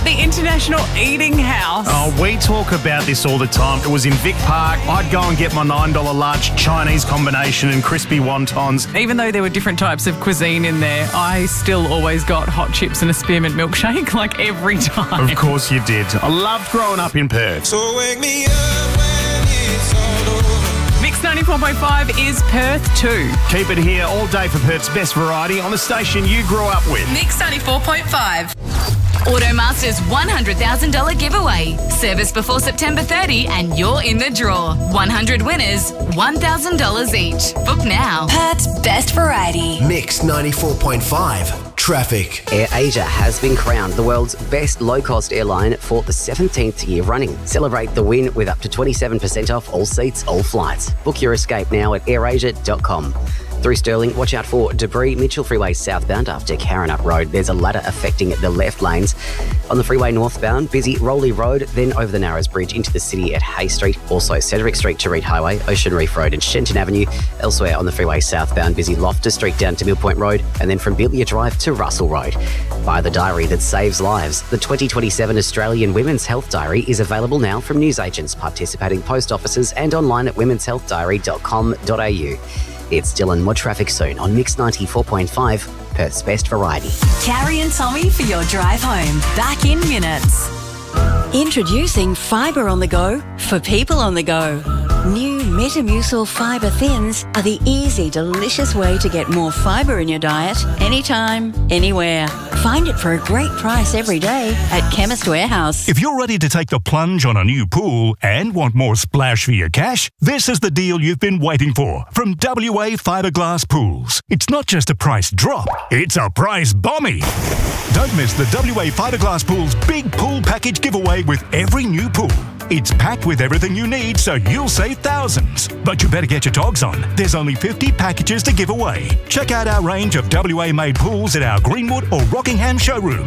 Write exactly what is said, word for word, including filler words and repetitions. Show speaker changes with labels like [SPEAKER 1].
[SPEAKER 1] the International Eating House.
[SPEAKER 2] Oh, we talk about this all the time. It was in Vic Park. I'd go and get my nine dollar large Chinese combination and crispy wontons.
[SPEAKER 1] Even though there were different types of cuisine in there, I still always got hot chips and a spearmint milkshake, like every time.
[SPEAKER 2] Of course you did. I loved growing up in Perth.
[SPEAKER 3] So wake me up when it's all over.
[SPEAKER 1] Mix ninety-four point five is Perth too.
[SPEAKER 2] Keep it here all day for Perth's best variety on the station you grew up with.
[SPEAKER 4] Mix ninety-four point five. Automaster's one hundred thousand dollars giveaway. Service before September thirtieth and you're in the draw. one hundred winners, one thousand dollars each. Book now.
[SPEAKER 5] Perth's best variety.
[SPEAKER 6] Mix ninety-four point five. Traffic.
[SPEAKER 7] AirAsia has been crowned the world's best low-cost airline for the seventeenth year running. Celebrate the win with up to twenty-seven percent off all seats, all flights. Book your escape now at airasia dot com. Through Stirling, watch out for debris. Mitchell Freeway southbound after Karrinyup Road. There's a ladder affecting the left lanes. On the freeway northbound, busy Rowley Road, then over the Narrows Bridge into the city at Hay Street. Also Cedric Street to Reed Highway, Ocean Reef Road and Shenton Avenue. Elsewhere on the freeway southbound, busy Loftus Street down to Mill Point Road, and then from Billia Drive to Russell Road. Buy the diary that saves lives. The twenty twenty-seven Australian Women's Health Diary is available now from newsagents, participating post offices and online at womens health diary dot com dot a u. It's Dylan. More traffic soon on Mix ninety-four point five, Perth's best variety.
[SPEAKER 5] Carrie and Tommy for your drive home. Back in minutes. Introducing Fibre on the Go for people on the go. New Metamucil Fibre Thins are the easy, delicious way to get more fibre in your diet anytime, anywhere. Find it for a great price every day at Chemist Warehouse.
[SPEAKER 8] If you're ready to take the plunge on a new pool and want more splash for your cash, this is the deal you've been waiting for from W A Fiberglass Pools. It's not just a price drop, it's a price bombie. Don't miss the W A Fiberglass Pools big pool package giveaway with every new pool. It's packed with everything you need, so you'll save thousands. But you better get your dogs on. There's only fifty packages to give away. Check out our range of W A-made pools at our Greenwood or Rockingham showroom.